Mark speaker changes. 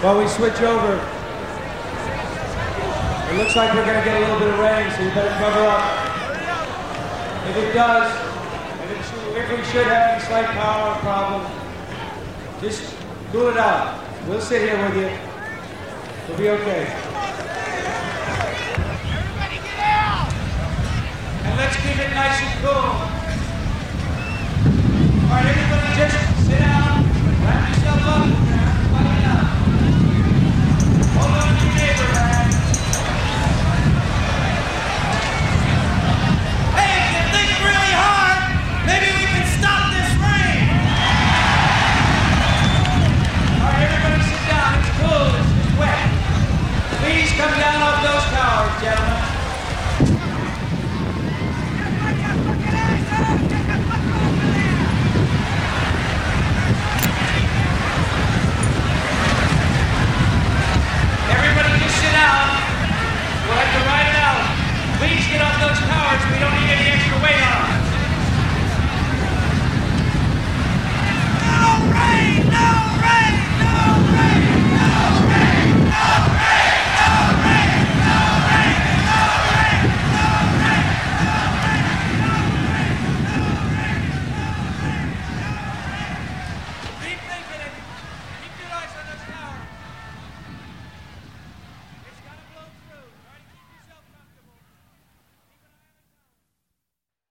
Speaker 1: While we switch over, it looks like we're going to get a little bit of rain, so you better cover up. If it does, if we should have any slight power problem, just cool it out. We'll sit here with you. We'll be okay. And let's keep it nice and cool.